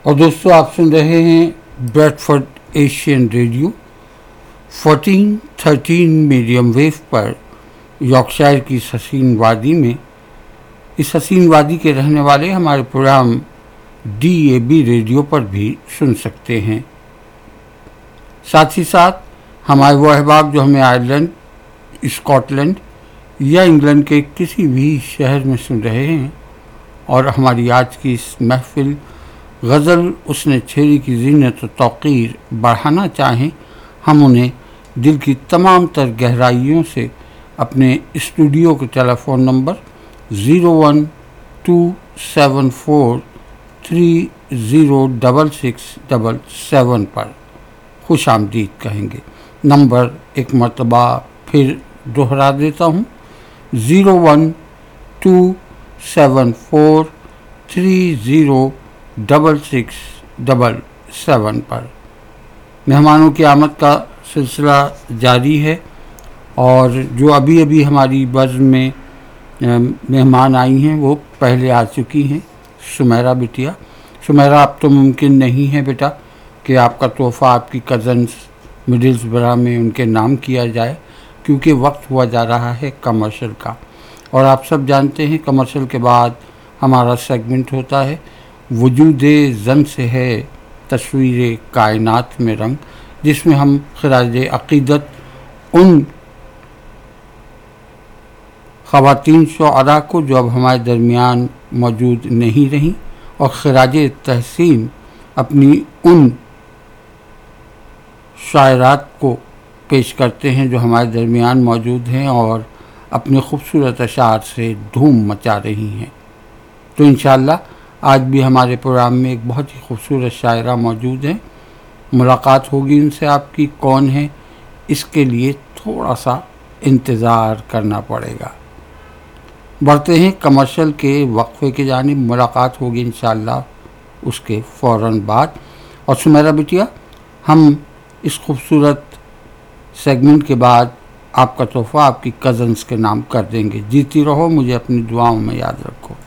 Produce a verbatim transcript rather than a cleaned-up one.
اور دوستو آپ سن رہے ہیں Bradford Asian radio fourteen thirteen medium view پر یارکشائر کی اس حسین وادی میں. اس حسین وادی کے رہنے والے ہمارے programme D A be radio پر بھی سن سکتے ہیں. ساتھ ہی ساتھ ہمارے وہ احباب جو ہمیں آئرلینڈ، اسکاٹ لینڈ یا انگلینڈ کے کسی بھی شہر میں سن رہے ہیں اور ہماری آج کی اس محفل غزل اس نے چھیڑی کی زینت و توقیر بڑھانا چاہیں، ہم انہیں دل کی تمام تر گہرائیوں سے اپنے اسٹوڈیو کے ٹیلی phone number zero one to seven four three zero double six double seven پر خوش آمدید کہیں گے. نمبر ایک مرتبہ پھر دوہرا دیتا ہوں، zero one to seven four three zero double six double seven پر. مہمانوں کی آمد کا سلسلہ جاری ہے اور جو ابھی ابھی ہماری بزم میں مہمان آئی ہیں وہ پہلے آ چکی ہیں. سمیرہ بٹیا، سمیرہ اب تو ممکن نہیں ہے بیٹا کہ آپ کا تحفہ آپ کی کزنس مڈلز برا میں ان کے نام کیا جائے، کیونکہ وقت ہوا جا رہا ہے کمرشل کا، اور آپ سب جانتے ہیں کمرشل کے بعد ہمارا سیگمنٹ ہوتا ہے وجود زن سے ہے تصویر کائنات میں رنگ، جس میں ہم خراج عقیدت ان خواتین شعراء کو جو اب ہمارے درمیان موجود نہیں رہیں، اور خراج تحسین اپنی ان شاعرات کو پیش کرتے ہیں جو ہمارے درمیان موجود ہیں اور اپنے خوبصورت اشعار سے دھوم مچا رہی ہیں. تو انشاءاللہ آج بھی ہمارے پروگرام میں ایک بہت ہی خوبصورت شاعرہ موجود ہیں. ملاقات ہوگی ان سے آپ کی. کون ہے اس کے لیے تھوڑا سا انتظار کرنا پڑے گا. بڑھتے ہیں کمرشل کے وقفے کی جانب. ملاقات ہوگی انشاءاللہ اس کے فوراً بعد. اور سمیرہ بٹیا، ہم اس خوبصورت سیگمنٹ کے بعد آپ کا تحفہ آپ کی کزنس کے نام کر دیں گے. جیتی رہو، مجھے اپنی دعاؤں میں یاد رکھو.